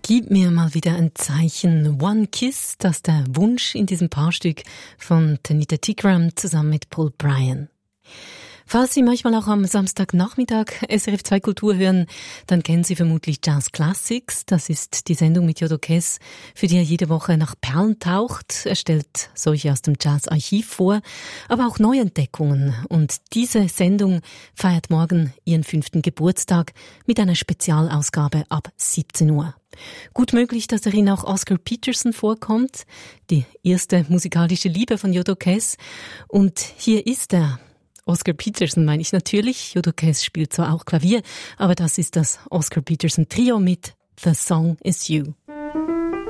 Gib mir mal wieder ein Zeichen. One Kiss, das ist der Wunsch in diesem Paarstück von Tanita Tikaram zusammen mit Paul Bryan. Falls Sie manchmal auch am Samstagnachmittag SRF 2 Kultur hören, dann kennen Sie vermutlich Jazz Classics. Das ist die Sendung mit Jodo Kess, für die er jede Woche nach Perlen taucht. Er stellt solche aus dem Jazzarchiv vor, aber auch Neuentdeckungen. Und diese Sendung feiert morgen ihren 5. Geburtstag mit einer Spezialausgabe ab 17 Uhr. Gut möglich, dass darin auch Oscar Peterson vorkommt, die erste musikalische Liebe von Jodo Kess. Und hier ist er. Oscar Peterson meine ich natürlich. Jodo Kess spielt zwar auch Klavier, aber das ist das Oscar Peterson Trio mit The Song Is You.